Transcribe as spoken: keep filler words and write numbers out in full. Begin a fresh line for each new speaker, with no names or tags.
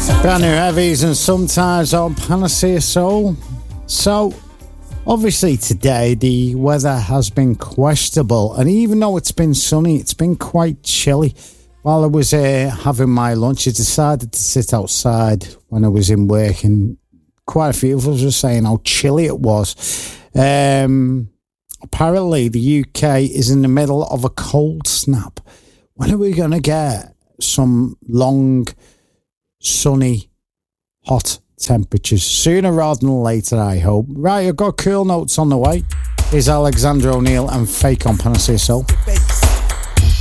Brand new heavies and sometimes on Panacea Soul. So, obviously today the weather has been questionable, and even though it's been sunny, it's been quite chilly. While I was uh, having my lunch, I decided to sit outside when I was in work, and quite a few of us were saying how chilly it was. Um, apparently the U K is in the middle of a cold snap. When are we going to get some long, sunny, hot temperatures? Sooner rather than later, I hope. Right, I've got cool notes on the way. Here's Alexander O'Neill and Fake on Panacea Soul.